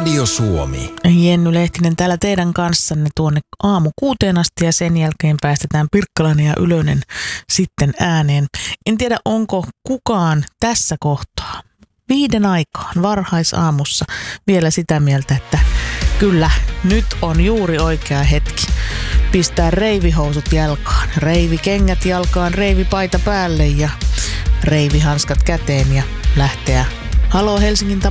Radio Suomi. Jenny Lehtinen täällä teidän kanssanne tuonne aamu 6 asti ja sen jälkeen päästetään Pirkkalainen ja Ylönen sitten ääneen. En tiedä, onko kukaan tässä kohtaa 5 aikaan varhaisaamussa vielä sitä mieltä, että kyllä nyt on juuri oikea hetki pistää reivihousut jalkaan, reivikengät jalkaan, reivipaita päälle ja reivihanskat käteen ja lähteä Halo Helsingin